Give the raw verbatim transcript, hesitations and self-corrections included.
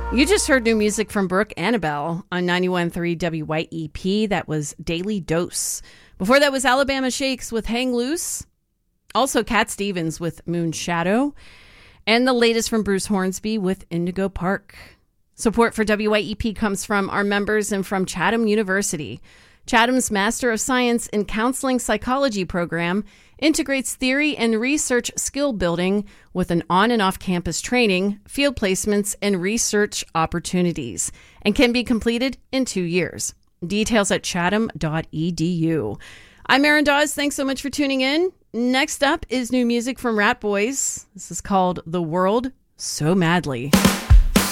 You just heard new music from Brooke Annabelle on ninety-one point three W Y E P. That was Daily Dose. Before that was Alabama Shakes with Hang Loose. Also Cat Stevens with Moon Shadow. And the latest from Bruce Hornsby with Indigo Park. Support for W Y E P comes from our members and from Chatham University. Chatham's Master of Science in Counseling Psychology program integrates theory and research skill building with an on and off campus training, field placements, and research opportunities, and can be completed in two years. Details at chatham dot e d u. I'm Erin Dawes. Thanks so much for tuning in. Next up is new music from Rat Boys. This is called The World So Madly.